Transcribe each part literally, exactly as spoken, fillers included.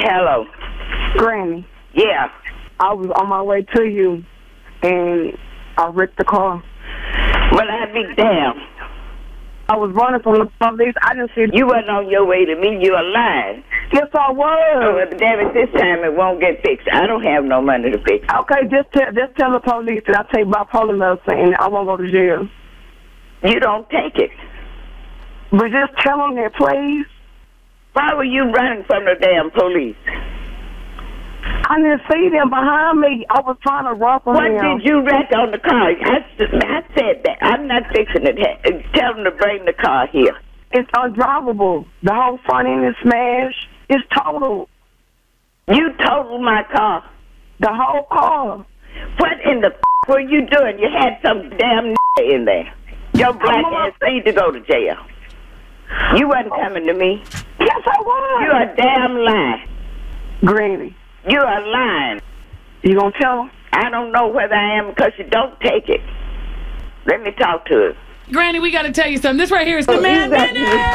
Hello. Granny, Yeah. I was on my way to you, and I wrecked the car. Well, I'd be damned. I was running from the police. I didn't see You wasn't on your way to me. You were lying. Yes, I Oh, was. well, damn it, this time it won't get fixed. I don't have no money to fix it. Okay, just tell just tell the police that I take bipolar medicine and I won't go to jail. You don't take it. But just tell them that, please. Why were you running from the damn police? I didn't see them behind me. I was trying to run from What them. did you wreck on the car? I, I said that. I'm not fixing it. Tell them to bring the car here. It's undrivable. The whole front end is smashed. It's total. You totaled my car. The whole car. What in the f*** were you doing? You had some damn in there. Your black ass need to go to jail. You wasn't coming to me. Yes, I was. You a damn lie. Granny, You are lying. you gonna tell them? I don't know whether I am because you don't take it. Let me talk to her. Granny, we got to tell you something. This right here is the Oh, man you got-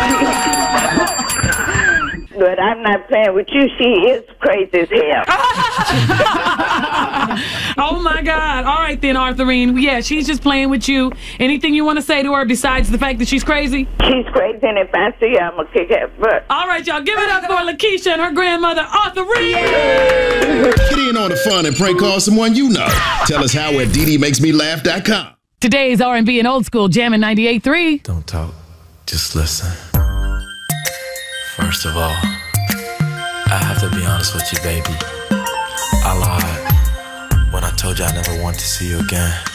minute. But I'm not playing with you. She is crazy as hell. Oh, my God. All right, then, Arthurine. Yeah, she's just playing with you. Anything you want to say to her besides the fact that she's crazy? She's crazy, and if I see her, I'm going to kick her butt. All right, y'all. Give it up for Lakeisha and her grandmother, Arthurine. Get in on the fun and prank call someone you know. Tell us how at D D makes me laugh dot com. Today's R and B and old school jamming ninety-eight point three. Don't talk, just listen. First of all, I have to be honest with you, baby. I lied when I told you I never want to see you again.